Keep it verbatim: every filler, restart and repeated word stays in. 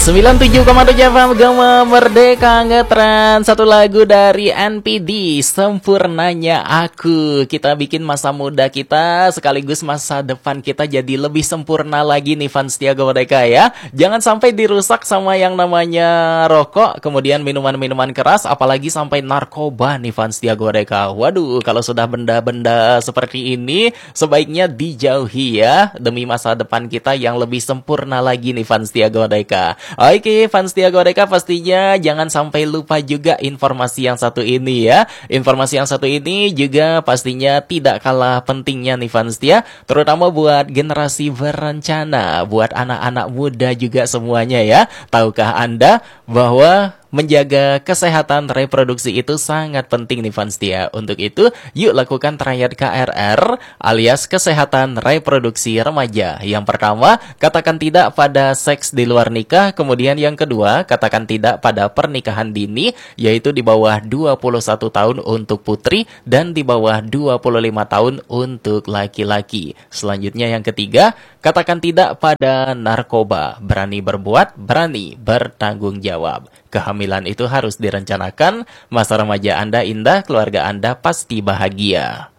sembilan puluh tujuh koma tujuh F M Gema Merdeka ngetren. Satu lagu dari N P D, Sempurnanya Aku. Kita bikin masa muda kita sekaligus masa depan kita jadi lebih sempurna lagi nih fans setia Gema Merdeka ya. Jangan sampai dirusak sama yang namanya rokok, kemudian minuman-minuman keras, apalagi sampai narkoba nih fans setia Gema Merdeka. Waduh, kalau sudah benda-benda seperti ini sebaiknya dijauhi ya, demi masa depan kita yang lebih sempurna lagi nih fans setia Gema Merdeka. Oke, fans setia Gema Merdeka pastinya jangan sampai lupa juga informasi yang satu ini ya. Informasi yang satu ini juga pastinya tidak kalah pentingnya nih fans setia, terutama buat generasi berencana, buat anak-anak muda juga semuanya ya. Tahukah Anda bahwa menjaga kesehatan reproduksi itu sangat penting nih fans setia. Untuk itu, yuk lakukan triad K R R alias kesehatan reproduksi remaja. Yang pertama, katakan tidak pada seks di luar nikah. Kemudian yang kedua, katakan tidak pada pernikahan dini, yaitu di bawah dua puluh satu tahun untuk putri dan di bawah dua puluh lima tahun untuk laki-laki. Selanjutnya yang ketiga, katakan tidak pada narkoba. Berani berbuat, berani bertanggung jawab. Kehamilan itu harus direncanakan, masa remaja Anda indah, keluarga Anda pasti bahagia.